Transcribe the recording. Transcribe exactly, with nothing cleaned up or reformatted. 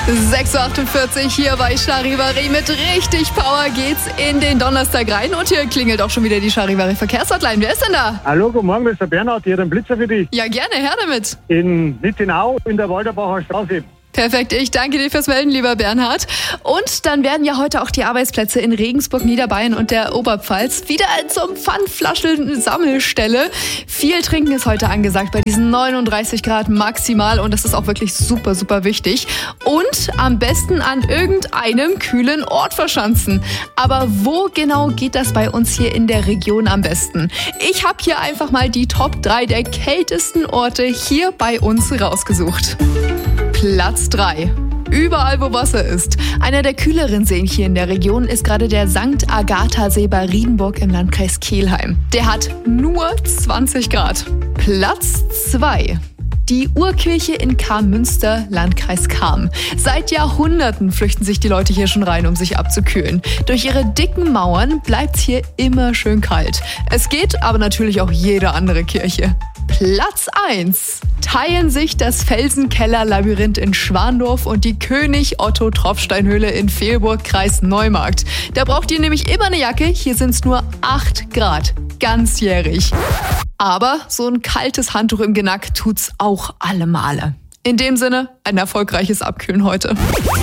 sechs Uhr achtundvierzig hier bei Charivari. Mit richtig Power geht's in den Donnerstag rein. Und hier klingelt auch schon wieder die Charivari Verkehrshotline. Wer ist denn da? Hallo, guten Morgen, Mister Bernhard. Hier ein Blitzer für dich. Ja, gerne, her damit. In Nittenau in der Walderbacher Straße. Perfekt, ich danke dir fürs Melden, lieber Bernhard. Und dann werden ja heute auch die Arbeitsplätze in Regensburg, Niederbayern und der Oberpfalz wieder zum Pfandflaschen-Sammelstelle. Viel Trinken ist heute angesagt bei diesen neununddreißig Grad maximal und das ist auch wirklich super, super wichtig. Und am besten an irgendeinem kühlen Ort verschanzen. Aber wo genau geht das bei uns hier in der Region am besten? Ich habe hier einfach mal die Top drei der kältesten Orte hier bei uns rausgesucht. Platz drei. Überall, wo Wasser ist. Einer der kühleren Seen hier in der Region ist gerade der Sankt Agatha-See bei Riedenburg im Landkreis Kelheim. Der hat nur zwanzig Grad. Platz zwei. Die Urkirche in Karmünster, Landkreis Cham. Seit Jahrhunderten flüchten sich die Leute hier schon rein, um sich abzukühlen. Durch ihre dicken Mauern bleibt's hier immer schön kalt. Es geht aber natürlich auch jede andere Kirche. Platz eins. Teilen sich das Felsenkeller-Labyrinth in Schwandorf und die König-Otto-Tropfsteinhöhle in Fehlburg, Kreis Neumarkt. Da braucht ihr nämlich immer eine Jacke, hier sind's nur acht Grad. Ganzjährig. Aber so ein kaltes Handtuch im Genack tut's auch alle Male. In dem Sinne, ein erfolgreiches Abkühlen heute.